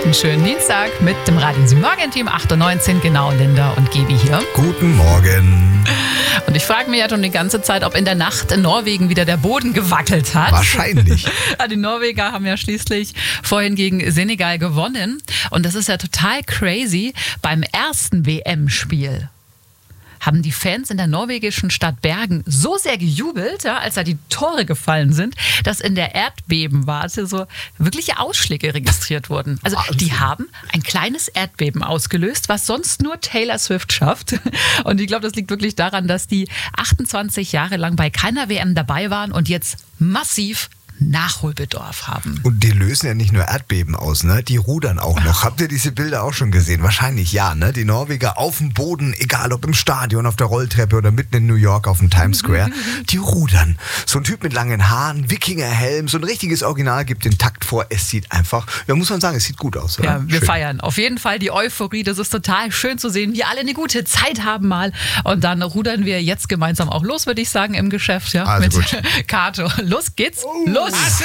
einen schönen Dienstag mit dem Radio 7 Morgen-Team 8.19 Uhr, genau, Linda und Gebi hier. Guten Morgen. Und ich frage mich ja schon die ganze Zeit, ob in der Nacht in Norwegen wieder der Boden gewackelt hat. Wahrscheinlich. Ja, die Norweger haben ja schließlich vorhin gegen Senegal gewonnen. Und das ist ja total crazy. Beim ersten WM-Spiel haben die Fans in der norwegischen Stadt Bergen so sehr gejubelt, ja, als da die Tore gefallen sind, dass in der Erdbebenwarte so wirkliche Ausschläge registriert wurden. Also die haben ein kleines Erdbeben ausgelöst, was sonst nur Taylor Swift schafft. Und ich glaube, das liegt wirklich daran, dass die 28 Jahre lang bei keiner WM dabei waren und jetzt massiv Nachholbedarf haben. Und die lösen ja nicht nur Erdbeben aus, ne? Die rudern auch noch. Habt ihr diese Bilder auch schon gesehen? Wahrscheinlich ja, ne? Die Norweger auf dem Boden, egal ob im Stadion, auf der Rolltreppe oder mitten in New York auf dem Times Square, die rudern. So ein Typ mit langen Haaren, Wikingerhelm, so ein richtiges Original gibt den Takt vor. Es sieht einfach, ja, muss man sagen, es sieht gut aus, oder? Ja, wir Schön. feiern auf jeden Fall die Euphorie. Das ist total schön zu sehen, wie alle eine gute Zeit haben mal. Und dann rudern wir jetzt gemeinsam auch los, würde ich sagen, im Geschäft, ja, Also mit gut. Kato. Los geht's, los!